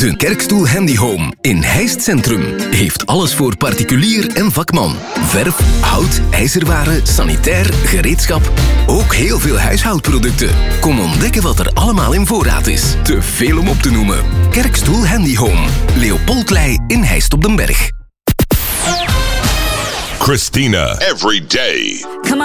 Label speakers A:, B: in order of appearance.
A: De Kerkstoel Handy Home in Heist Centrum heeft alles voor particulier en vakman. Verf, hout, ijzerwaren, sanitair, gereedschap. Ook heel veel huishoudproducten. Kom ontdekken wat er allemaal in voorraad is. Te veel om op te noemen. Kerkstoel Handy Home. Leopoldlei in Heist op den Berg.
B: Christina, every day.